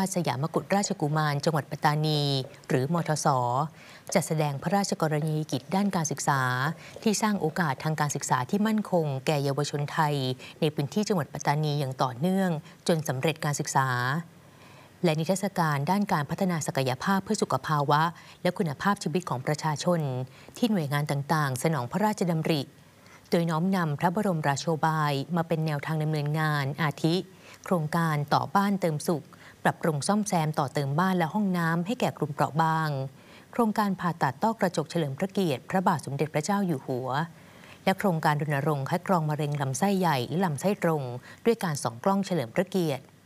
ชสยามกุฎราชกุมารจังหวัดปัตตานีหรือมทส.จัดแสดงพระราชกรณียกิจด้านการศึกษาที่สร้างโอกาสทางการศึกษาที่มั่นคงแก่เยาวชนไทยในพื้นที่จังหวัดปัตตานีอย่างต่อเนื่องจนสำเร็จการศึกษาและนิทรรศการด้านการพัฒนาศักยภาพเพื่อสุขภาวะและคุณภาพชีวิตของประชาชนที่หน่วยงานต่างๆสนองพระราชดำริโดยน้อมนำพระบรมราโชบายมาเป็นแนวทางดำเนินงานอาทิโครงการต่อบ้านเติมสุขปรับปรุงซ่อมแซมต่อเติมบ้านและห้องน้ำให้แก่กลุ่มเปราะบางโครงการผ่าตัดต้อกระจกเฉลิมพระเกียรติพระบาทสมเด็จพระเจ้าอยู่หัวและโครงการรณรงค์คัดกรองมะเร็งลำไส้ใหญ่และลำไส้ตรงด้วยการส่องกล้องเฉลิมพระเกียรติ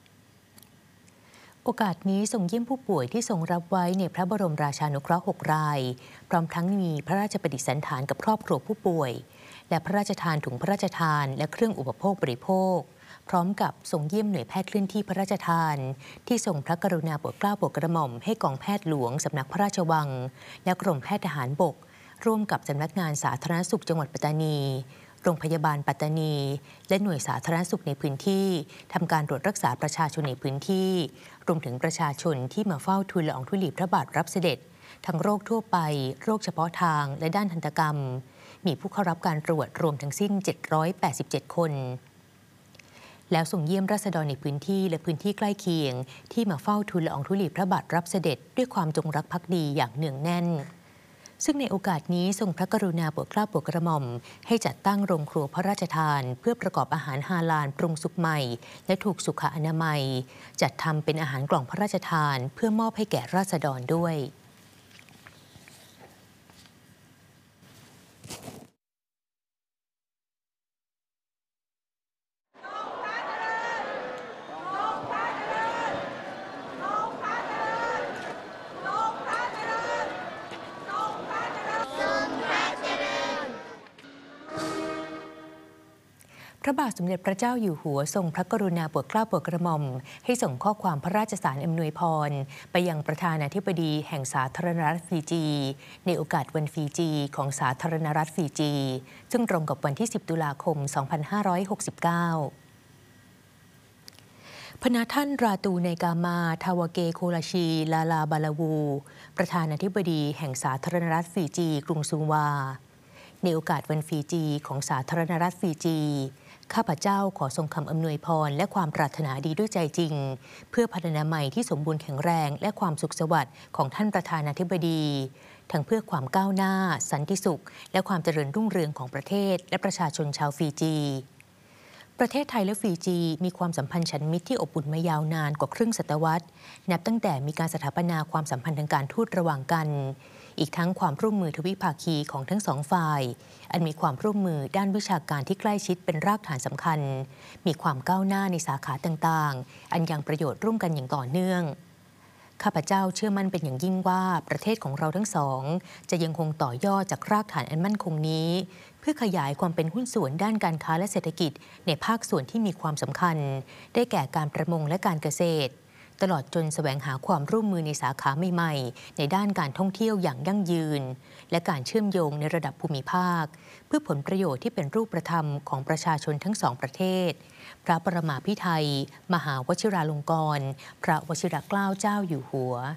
โอกาสนี้ทรงเยี่ยมผู้ป่วยที่ทรงรับไว้ในพระบรมราชานุเคราะห์6 รายพร้อมทั้งมีพระราชปฏิสันถานกับครอบครัวผู้ป่วยและพระราชทานถุงพระราชทานและเครื่องอุปโภคบริโภคพร้อมกับทรงเยี่ยมหน่วยแพทย์เคลื่อนที่พระราชทานที่ทรงพระกรุณาโปรดเกล้าโปรดกระหม่อมให้กองแพทย์หลวงสำนักพระราชวังและกรมแพทย์ทหารบกร่วมกับสำนักงานสาธารณสุขจังหวัดปัตตานีโรงพยาบาลปัตตานีและหน่วยสาธารณสุขในพื้นที่ทำการตรวจรักษาประชาชนในพื้นที่รวมถึงประชาชนที่มาเฝ้าทูลละอองธุลีพระบาทรับเสด็จทั้งโรคทั่วไปโรคเฉพาะทางและด้านทันตกรรมมีผู้เข้ารับการตรวจรวมทั้งสิ้น787 คนแล้วส่งเยี่ยมราษฎรในพื้นที่และพื้นที่ใกล้เคียงที่มาเฝ้าทูลละอองธุลีพระบาทรับเสด็จด้วยความจงรักภักดีอย่างเนืองแน่นซึ่งในโอกาสนี้ทรงพระกรุณาโปรดเกล้าโปรดกระหม่อมให้จัดตั้งโรงครัวพระราชทานเพื่อประกอบอาหารฮาลาลปรุงสุกใหม่และถูกสุขอนามัยจัดทำเป็นอาหารกล่องพระราชทานเพื่อมอบให้แก่ราษฎรด้วยพระบาทสมเด็จพระเจ้าอยู่หัวทรงพระกรุณาโปรดเกล้าโปรดกระหม่อมให้ส่งข้อความพระราชสารอำนวยพรไปยังประธานาธิบดีแห่งสาธารณรัฐฟิจีในโอกาสวันฟิจีของสาธารณรัฐฟิจีซึ่งตรงกับวันที่ 10 ตุลาคม 2569 พระท่านราตูเนกามาทาวเกโคลาชีลาลาบาลาวูประธานาธิบดีแห่งสาธารณรัฐฟิจีกรุงซูวาในโอกาสวันฟิจีของสาธารณรัฐฟิจีข้าพเจ้าขอทรงคำอำนวยพรและความปรารถนาดีด้วยใจจริงเพื่อพัฒนาใหม่ที่สมบูรณ์แข็งแรงและความสุขสวัสดิ์ของท่านประธานาธิบดีทั้งเพื่อความก้าวหน้าสันติสุขและความเจริญรุ่งเรืองของประเทศและประชาชนชาวฟิจีประเทศไทยและฟิจีมีความสัมพันธ์ฉันมิตรที่อบอุ่นมายาวนานกว่าครึ่งศตวรรษนับตั้งแต่มีการสถาปนาความสัมพันธ์ทางการทูตระหว่างกันอีกทั้งความร่วมมือทวิภาคีของทั้งสองฝ่ายอันมีความร่วมมือด้านวิชาการที่ใกล้ชิดเป็นรากฐานสำคัญมีความก้าวหน้าในสาขาต่างๆอันยังประโยชน์ร่วมกันอย่างต่อเนื่องข้าพเจ้าเชื่อมั่นเป็นอย่างยิ่งว่าประเทศของเราทั้งสองจะยังคงต่อยอดจากรากฐานอันมั่นคงนี้เพื่อขยายความเป็นหุ้นส่วนด้านการค้าและเศรษฐกิจในภาคส่วนที่มีความสำคัญได้แก่การประมงและการเกษตรตลอดจนแสวงหาความร่วมมือในสาขาใหม่ๆในด้านการท่องเที่ยวอย่างยั่งยืนและการเชื่อมโยงในระดับภูมิภาคเพื่อผลประโยชน์ที่เป็นรูปธรรมของประชาชนทั้งสองประเทศพระประมาภิไธยมหาวชิราลงกรณ์พระวชิรเกล้าเจ้าอยู่หัว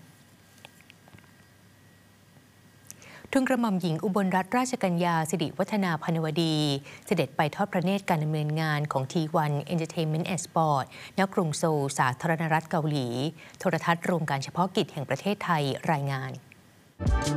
ทูลกระหม่อมหญิงอุบลรัตนราชกัญญาสิริวัฒนาพนวดีเสด็จไปทอดพระเนตรการดำเนินงานของ T1 Entertainment and Sport ณ กรุงโซลสาธารณรัฐเกาหลีโทรทัศน์รวมการเฉพาะกิจแห่งประเทศไทยรายงาน